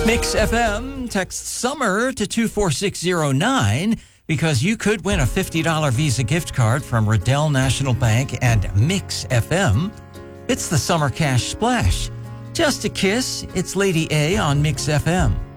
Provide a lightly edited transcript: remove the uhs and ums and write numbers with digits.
Mix FM, text SUMMER to 24609 because you could win a $50 Visa gift card from Riddell National Bank and Mix FM. It's the Summer Cash Splash. Just a kiss, it's Lady A on Mix FM.